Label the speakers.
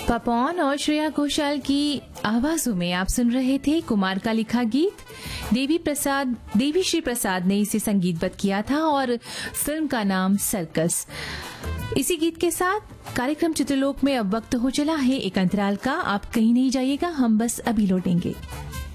Speaker 1: पपॉन और श्रेया घोषाल की आवाजों में आप सुन रहे थे कुमार का लिखा गीत। देवी श्री प्रसाद ने इसे संगीतबद्ध किया था और फिल्म का नाम सर्कस। इसी गीत के साथ कार्यक्रम चित्रलोक में अब वक्त हो चला है एक अंतराल का। आप कहीं नहीं जाइएगा, हम बस अभी लौटेंगे।